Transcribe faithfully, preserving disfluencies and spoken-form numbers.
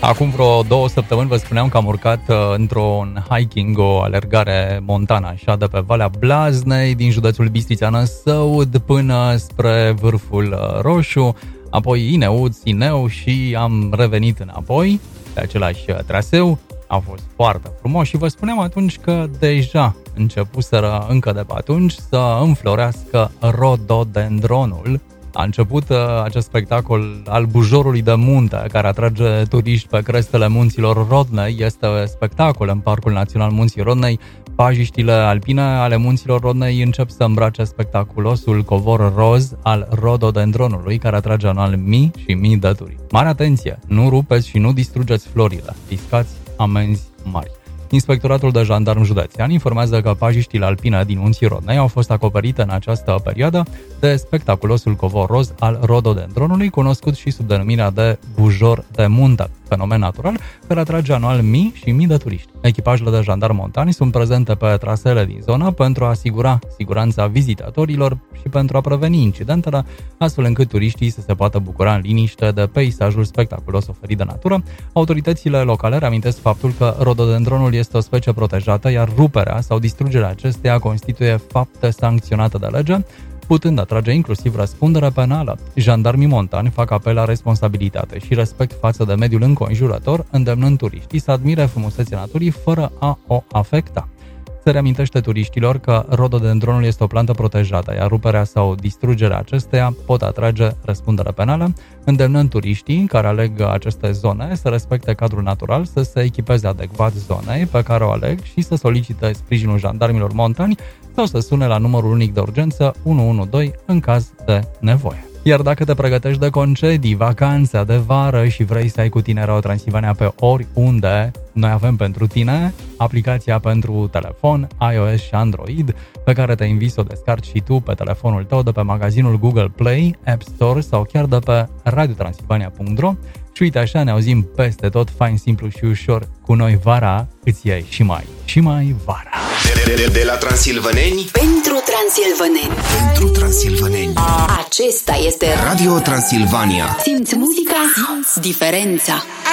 Acum vreo două săptămâni vă spuneam că am urcat uh, într-un hiking, o alergare montană, așa, de pe Valea Blaznei, din județul Bistrița-Năsăud până spre Vârful uh, Roșu, apoi Ineut, Sineu și am revenit înapoi pe același uh, traseu. A fost foarte frumos și vă spuneam atunci că deja începuseră încă de pe atunci să înflorească rododendronul. A început uh, acest spectacol al bujorului de munte care atrage turiști pe crestele munților Rodnei. Este spectacol în Parcul Național Munții Rodnei. Pajiștile alpine ale munților Rodnei încep să îmbrace spectaculosul covor roz al rododendronului care atrage anual mii și mii de turiști. Mare atenție! Nu rupeți și nu distrugeți florile. Riscați amenzi mari. Inspectoratul de Jandarm Județean informează că pajiștile alpine din munții Rodnei au fost acoperite în această perioadă de spectaculosul covor roz al rododendronului, cunoscut și sub denumirea de bujor de munte, fenomen natural care atrage anual mii și mii de turiști. Echipajele de jandarmi montani sunt prezente pe traseele din zonă pentru a asigura siguranța vizitatorilor și pentru a preveni incidentele, astfel încât turiștii să se poată bucura în liniște de peisajul spectaculos oferit de natură. Autoritățile locale reamintesc faptul că rododendronul este o specie protejată, iar ruperea sau distrugerea acesteia constituie fapte sancționate de lege, putând atrage inclusiv răspundere penală. Jandarmii montani fac apel la responsabilitate și respect față de mediul înconjurător, îndemnând turiștii să admire frumusețea naturii fără a o afecta. Se reamintește turiștilor că rododendronul este o plantă protejată, iar ruperea sau distrugerea acesteia pot atrage răspundere penală, îndemnând turiștii care aleg aceste zone să respecte cadrul natural, să se echipeze adecvat zonei pe care o aleg și să solicite sprijinul jandarmilor montani sau să sune la numărul unic de urgență unu unu doi în caz de nevoie. Iar dacă te pregătești de concedii, vacanțe de vară și vrei să ai cu tine Radio Transilvania pe oriunde, noi avem pentru tine aplicația pentru telefon, iOS și Android, pe care te invit să o descarci și tu pe telefonul tău de pe magazinul Google Play, App Store sau chiar de pe radio transilvania punct ro. Și uite așa, ne auzim peste tot, fain, simplu și ușor. Cu noi vara îți iei și mai, și mai vara. De, de, de la transilvăneni pentru transilvăneni. Pentru transilvăneni. Acesta este Radio Transilvania. Simți muzica, simți diferența.